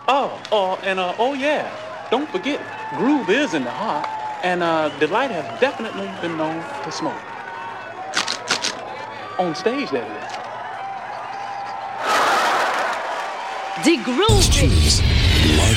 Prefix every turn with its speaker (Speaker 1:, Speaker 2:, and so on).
Speaker 1: Oh yeah. Don't forget, groove is in the heart, and Delight has definitely been known to smoke. On stage, that is.
Speaker 2: The Groove.